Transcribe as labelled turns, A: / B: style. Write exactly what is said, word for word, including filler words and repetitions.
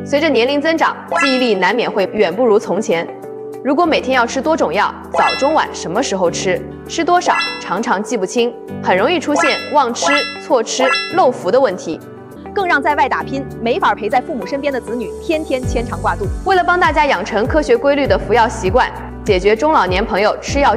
A: 随着年龄增长，记忆力难免会远不如从前。如果每天要吃多种药，早中晚什么时候吃，吃多少，常常记不清，很容易出现忘吃、错吃、漏服的问题，
B: 更让在外打拼、没法陪在父母身边的子女天天牵肠挂肚。
A: 为了帮大家养成科学规律的服药习惯，解决中老年朋友吃药